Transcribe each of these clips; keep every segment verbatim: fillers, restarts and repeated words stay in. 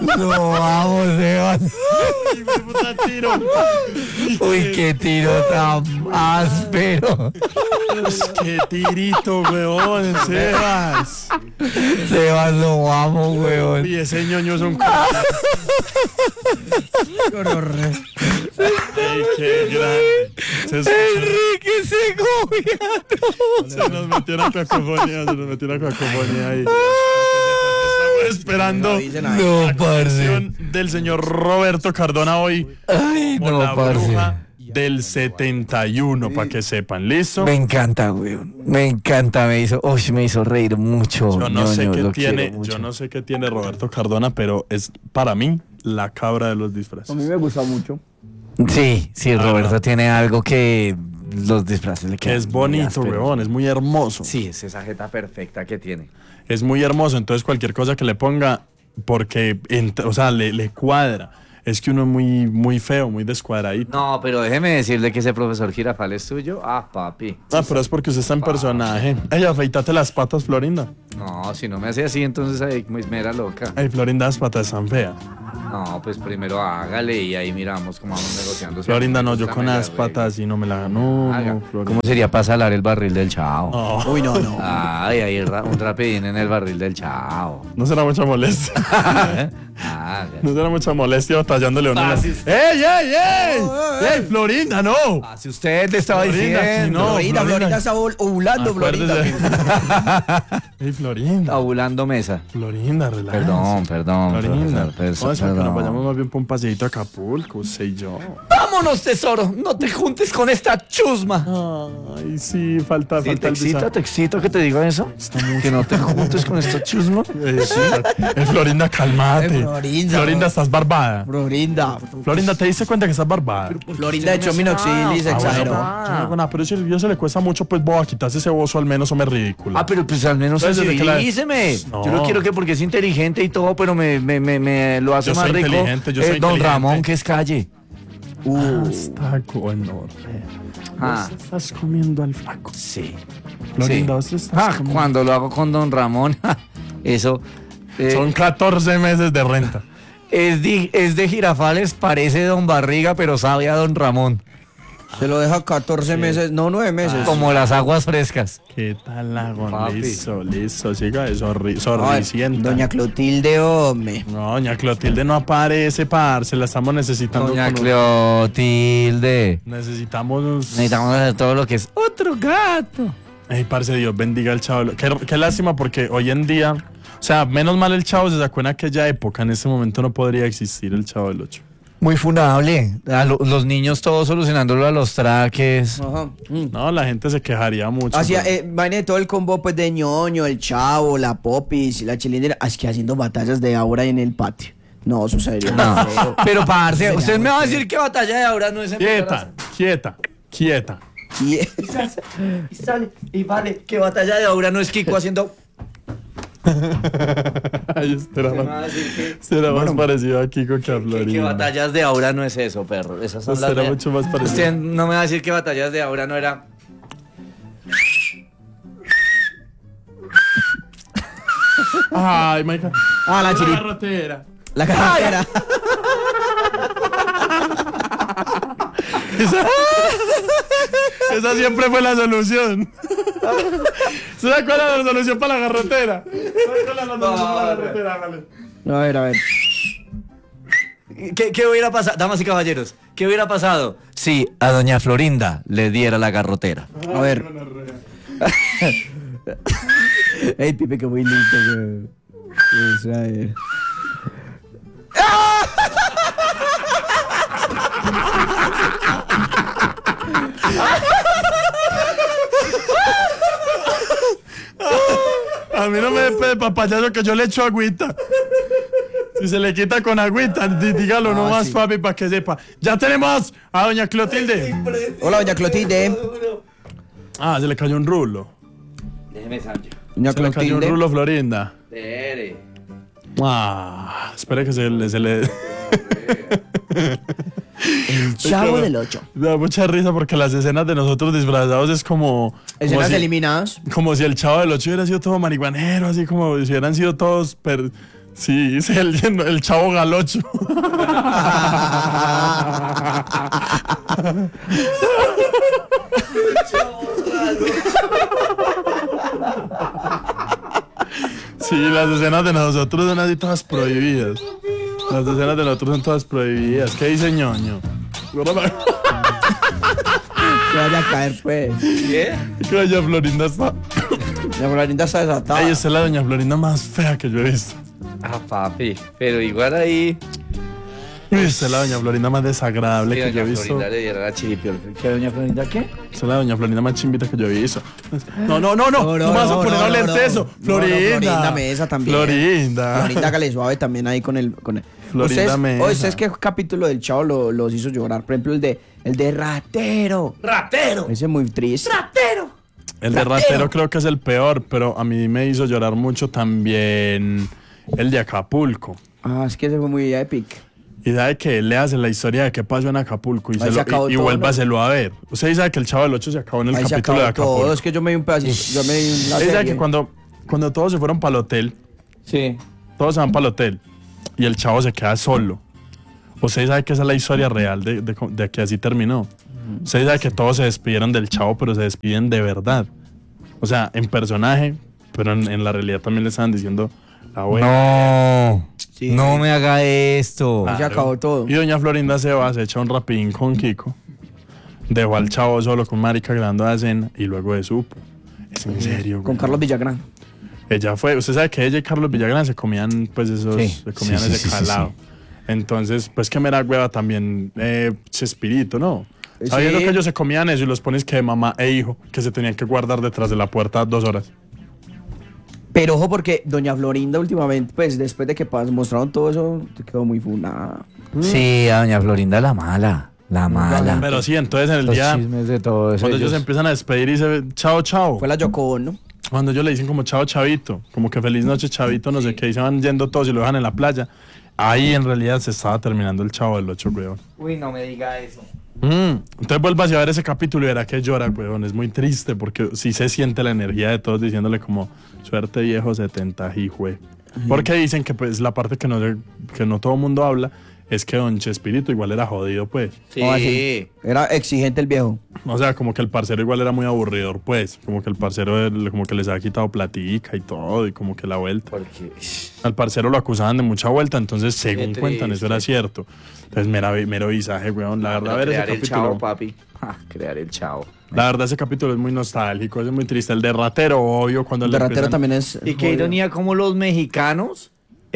No, vamos, Sebas. Uy, puta tiro. Uy, qué tiro tan áspero. Qué tirito, weón, Sebas. Sebas, lo amo, weón. Uy, ese ñoño es un... Qué horror. Ay, qué grande. Se, Enrique Segoviano. se nos metió una cacofonía, se nos metió una cacofonía ahí. Estamos esperando No dicen nada. No, la parce. canción del señor Roberto Cardona hoy Ay, como no, la parce. bruja del setenta y uno, para que sepan. ¿Listo? Me encanta, weón. Me encanta, me hizo, uy, me hizo reír mucho. Yo no sé ñoño, qué lo tiene, quiero mucho. yo no sé qué tiene Roberto Cardona, pero es para mí la cabra de los disfraces. A mí me gusta mucho. Sí, sí, Roberto tiene algo que los disfraces le Que quedan es muy bonito, ásperos. weón, es muy hermoso. Sí, es esa jeta perfecta que tiene. Es muy hermoso, entonces cualquier cosa que le ponga, porque, ent- o sea, le, le cuadra. Es que uno es muy, muy feo, muy descuadradito. No, pero déjeme decirle que ese profesor Girafal es tuyo. Ah, papi. Ah, pero es porque usted está en personaje. Ey, afeitate las patas, Florinda. No, si no me hace así, entonces ahí me me era loca. Ey, Florinda, las patas están feas. No, pues primero hágale y ahí miramos cómo vamos negociando. Si Florinda, a mí me no, yo gusta, con me la las arreglo. patas y no me la... No, Haga. no, Florinda. ¿Cómo sería para salar el barril del Chao? No, Uy, no, no. Ay, ahí ra- un rapidín en el barril del Chao. no será mucha molestia. Haga. No será mucha molestia batallándole a uno. Ah, las- sí, sí. ¡Ey, ey, ey! ¡Ey, Florinda, no! Ah, si usted le estaba Florinda, aquí diciendo. no. Florinda, Florinda. Florinda está ovul- ovulando, Florinda. Acuérdese. ¡Ey, Florinda! Ovulando mesa. Florinda, relájese. Perdón, perdón, Florinda, profesor, perso- no, es porque nos perdón. vayamos más bien por un paseíto a Acapulco, usted y yo. Vámonos, tesoro. No te juntes con esta chusma. Ay, sí, falta, Sí, falta ¿Te el excita, visa. te excita que te diga eso? Que no te juntes con esta chusma. Eh, sí. Eh, Florinda, calmate. Eh, Florinda. Florinda, estás barbada. Florinda. Florinda, ¿te diste cuenta que estás barbada? Florinda de hecho minoxidil y se Ah, bueno, exageró. pero, yo no hago nada, pero si yo se le cuesta mucho, pues boba, quitarse ese bozo al menos, o me ridículo. Ah, pero pues al menos Entonces, desde que la- sensibilíceme. No. Yo no quiero que porque es inteligente y todo, pero me, me, me, me lo hace Yo más soy rico. inteligente, yo eh, soy Don inteligente. Ramón, que es calle. Ah, está bueno. Ah. Vos estás comiendo al flaco. Sí. Florinda, Sí. vos estás Ah, comiendo- cuando lo hago con Don Ramón, eso eh, Son catorce meses de renta. es, de, es de Girafales, parece Don Barriga, pero sabe a Don Ramón. Se lo deja catorce meses, no nueve meses. Como las aguas frescas. ¿Qué tal, Lagón? Papi. Listo, listo, siga de sorri Ay, sorricienta. Doña Clotilde, hombre. No, doña Clotilde no aparece, parce, la estamos necesitando. Doña con- Clotilde. Necesitamos... Necesitamos hacer todo lo que es otro gato. Ey, parce, Dios bendiga al Chavo. Qué, qué lástima porque hoy en día... O sea, menos mal el Chavo se sacó en aquella época. En este momento no podría existir el Chavo del Ocho. Muy funable. A lo- los niños todos solucionándolo a los traques. Ajá. Mm. No, la gente se quejaría mucho. Hacía, pero- eh, vaina de todo el combo pues de ñoño, el chavo, la popis, la chilindera, es que haciendo batallas de ahora en el patio. No, eso sería muy No, feo. pero parce, Sería usted me muy va a feo. decir que batalla de ahora no es empezar Quieta, quieta, quieta. Y, Y sale, y vale, que batalla de ahora no es Kiko haciendo. Ay, este era Me va a más, decir que, este era más parecido a Kiko que a que- que Florinda. batallas de ahora no es eso, perro. Esas son Usted las era reales. mucho más parecido. Usted no me va a decir que batallas de ahora no era. Ay, Michael. ah, la chiri, garrotera. la carretera. Esa, esa siempre fue la solución. ¿Se da cuál era la solución para la garrotera? ¿Cuál era la solución para la garrotera? Hágale. A ver, a ver. ¿Qué, ¿Qué hubiera pasado, damas y caballeros? ¿Qué hubiera pasado si a doña Florinda le diera la garrotera? A ver. Ey, Pipe, que muy lindo, güey. Eso, a ver. A mí no me dé papayazo que yo le echo agüita. Si se le quita con agüita, dí- dígalo Ah, nomás, sí. papi, para que sepa. Ya tenemos a doña Clotilde. Hola, doña Clotilde. Ah, se le cayó un rulo. Déjeme, Sancho. Doña Se le cayó un Clotilde. rulo, Florinda. Espere. Ah, espere que se le... Se le... El chavo del ocho. Me da mucha risa porque las escenas de nosotros disfrazados es como... como Escenas si, eliminadas. como si el Chavo del Ocho hubiera sido todo marihuanero, así como si hubieran sido todos... per- Sí, es el, el chavo galocho. Sí, las escenas de nosotros son así todas prohibidas. Las escenas de nosotros son todas prohibidas. ¿Qué dice ñoño? Que vaya a caer, pues. ¿Qué? Que doña Florinda está. La Florinda está desatada. Ay, esta es la doña Florinda más fea que yo he visto. Ah, papi. Pero igual ahí. Uy, esta es la doña Florinda más desagradable Sí, que yo he doña visto. Florinda le diera la chiripiol. ¿Qué doña Florinda qué? Esta es la doña Florinda más chimbita que yo he visto. No, no, no, no. No, No, no, me vas a no, poner no, a hablar no, de no. eso. No, no, Florinda. Florinda Mesa también. Florinda. Florinda hágale suave también ahí con el. Con el. Florinda ¿Ustedes, Mesa. oye, ¿ustedes qué capítulo del Chavo lo- los hizo llorar? Por ejemplo, el de el de Ratero. ¡Ratero! Ese es muy triste. ¡Ratero! El de Ratero creo que es el peor, pero a mí me hizo llorar mucho también el de Acapulco. Ah, es que ese fue muy épico. Y sabe que él le hace la historia de qué pasó en Acapulco y, Ahí se se lo, acabó y, y todo, vuélvaselo a ver. Usted sabe que el Chavo del ocho se acabó en el Ahí se capítulo de acabó Acapulco. todo. Es que yo me di un pedacito. Yo me di la Usted sabe serie. que cuando, cuando todos se fueron para el hotel, Sí. todos se van para el hotel y el Chavo se queda solo. Usted sabe que esa es la historia real de, de, de que así terminó. Usted sabe que todos se despidieron del Chavo, pero se despiden de verdad. O sea, en personaje, pero en, en la realidad también le estaban diciendo la buena. No. Sí. No me haga esto. Ahí se acabó todo. Y doña Florinda se va, se echa un rapidín con Kiko. Dejó al Chavo solo con marica grabando la cena y luego de supo. Es en serio, Con güey. Carlos Villagrán. Ella fue, usted sabe que ella y Carlos Villagrán se comían pues esos, Sí, se comían sí, sí, ese sí, sí, calado. Entonces, pues que mera hueva también eh, Chespirito, ¿no? Sabiendo Sí. que ellos se comían eso y los pones que de mamá e hijo, que se tenían que guardar detrás de la puerta dos horas. Pero ojo porque Doña Florinda últimamente, pues después de que pas- mostraron todo eso, quedó muy funada. Sí, a doña Florinda la mala. La mala. Pero sí, entonces en el Los día, chismes de todo eso. cuando ellos se empiezan a despedir y se ve, chao, chao. Fue la Yoko, ¿no? Cuando ellos le dicen como chao, chavito, como que feliz noche, chavito, no sé qué, y se van yendo todos y lo dejan en la playa. Ahí en realidad se estaba terminando el Chavo del ocho, weón. Uy, no me diga eso. Mm, Entonces vuelvas a ver ese capítulo y verá que llora, weón. Es muy triste porque sí se siente la energía de todos diciéndole como suerte viejo setenta, hijue. Porque dicen que pues la parte que no, se- que no todo el mundo habla es que don Chespirito igual era jodido, pues. Sí. O así. Era exigente el viejo. O sea, como que el parcero igual era muy aburridor, pues. Como que el parcero él, como que les había quitado platica y todo y como que la vuelta. Porque. Al parcero lo acusaban de mucha vuelta, entonces según Qué cuentan eso era triste. cierto. Entonces mero, mero visaje, weón. La verdad, ver ese crear el capítulo... chavo, papi. Ah, crear el chavo. La verdad, ese capítulo es muy nostálgico, es muy triste. El de Ratero, obvio, cuando El le de Ratero empiezan- también es. Y qué jodido. ironía como los mexicanos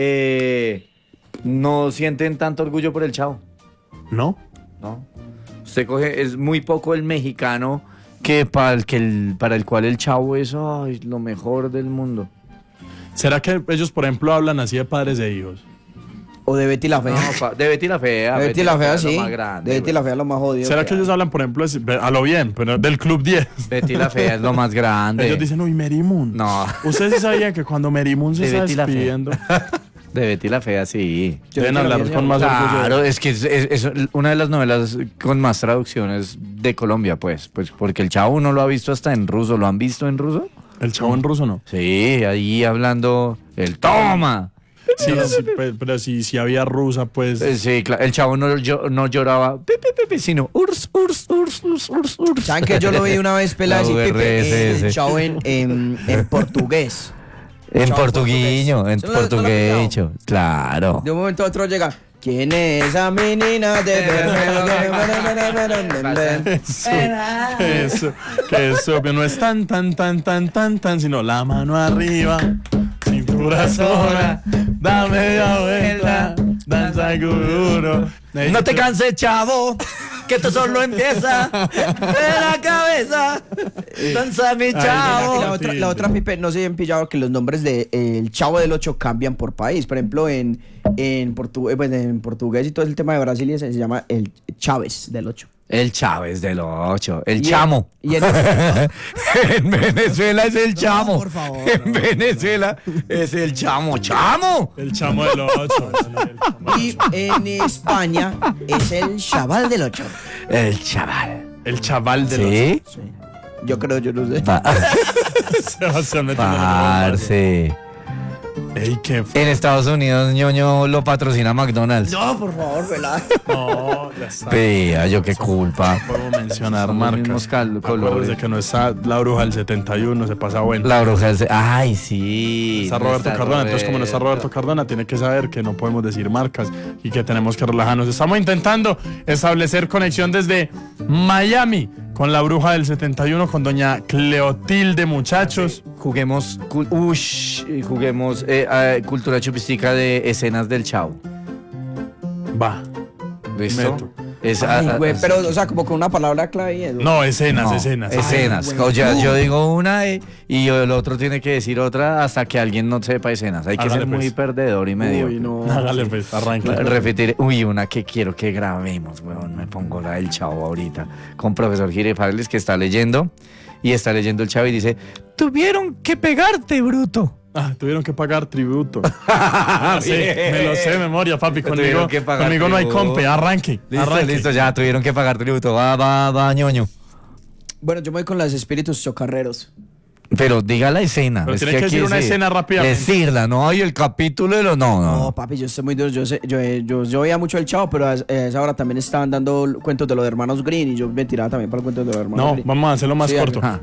eh, no sienten tanto orgullo por el chavo, ¿No? ¿no? Usted coge, es muy poco el mexicano que para el, que el, para el cual el chavo es ay, lo mejor del mundo. ¿Será que ellos, por ejemplo, hablan así de padres e hijos? O de Betty la Fea. No, pa- de Betty la Fea. de Betty la Fea, es lo sí. más grande, De Betty güey. la Fea es lo más jodido. ¿Será que ellos hablan, por ejemplo, es- a lo bien, pero del Club diez? Betty la Fea es lo más grande. Ellos dicen, uy, Mary Moon. No. ¿Ustedes sí sabían que cuando Mary Moon se De está Betty la Fea. despidiendo, De Betty la Fea, sí. Yo deben Betty la hablar Fea, con más orgullo? Claro, es que es, es- es una de las novelas con más traducciones de Colombia, pues, pues porque el chavo no lo ha visto hasta en ruso. ¿Lo han visto en ruso? ¿El chavo en ruso no? Sí, ahí hablando el toma. Sí, sí, pe- pero si, si había rusa, pues... Eh, Sí, claro, el chavo no, llo- no lloraba pepe, pepe, sino urs, urs, urs, urs, urs, urs. ¿Saben que yo lo vi una vez pelado La así, Pepe, U R S S. el chavo en, en, en portugués? En Chavo portuguiño, en ¿Se lo- se lo ha portugueño, claro. De un momento a otro llega. ¿Quién es esa menina de verde? Eso, eso, que eso, que no es tan, tan, tan, tan, tan, tan, sino la mano arriba, cintura sola, da media vuelta, danza duro. No te canses, chavo, que esto solo empieza de la cabeza. Danza mi Y la chavo. otra, la otra Pipe, no se han pillado que los nombres de eh, el Chavo del Ocho cambian por país. Por ejemplo, en, en, portu- eh, pues, en portugués y todo el tema de Brasil y se, se llama el Chávez del Ocho. El Chávez del ocho, el Y en- chamo. y en- En Venezuela es el chamo. por favor, En Venezuela es el chamo. ¡Chamo! El chamo del ocho. Y en España es el Chaval del Ocho. El chaval. El chaval del ocho. ¿Sí? Yo creo, yo no sé. Pa- Sebastián metiendo la mano. Parce. Ey, qué f- En Estados Unidos, ñoño lo patrocina McDonald's. No, por favor, pelado. No, ya está. Vea, yo qué culpa. No podemos mencionar Son los mismos marcas. cal- colores. Acuérdese que no está la bruja del setenta y uno, se pasa bueno. La bruja del... Ay, sí. Está no Roberto está Cardona, entonces como no está Roberto. Roberto Cardona, tiene que saber que no podemos decir marcas y que tenemos que relajarnos. Estamos intentando establecer conexión desde Miami con la bruja del setenta y uno, con doña Cleotilde, muchachos. Juguemos, cul- ush, juguemos eh, eh, cultura chupística de escenas del Chavo. Va. ¿Listo? Meto. Es, Ay, ah, ah, güey, ah, pero, o sea, como con una palabra clave y eso. No, escenas, no, escenas. Escenas. Ay, güey. O sea, yo digo una eh, y el otro tiene que decir otra hasta que alguien no sepa escenas. Hay que Hágale, ser muy pues. perdedor y medio. Uy, no. Hágale pues, arranque. Repetir, uy, una que quiero que grabemos, weón. Me pongo la del Chavo ahorita. Con profesor Girefales que está leyendo. Y está leyendo el Chavo y dice: tuvieron que pegarte, bruto. Ah, tuvieron que pagar tributo. Ah, sí, me lo sé de memoria, papi. Tuvieron Conmigo, que pagar conmigo no hay tributo. compe. Arranque. Listo, arranque. listo, ya tuvieron que pagar tributo. Va, va, va, ñoño. Bueno, yo me voy con los espíritus chocarreros. Pero diga la escena. Pero es tiene que aquí decir una es- escena rápidamente. Decirla, no hay el capítulo de los. No, no. No, papi, yo estoy muy duro. Yo, sé, yo, eh, yo, yo veía mucho el Chavo, pero a, es- a esa hora también estaban dando cuentos de los hermanos Green y yo me tiraba también para el cuento de los hermanos No, Green. vamos a hacerlo más Sí, corto. ajá.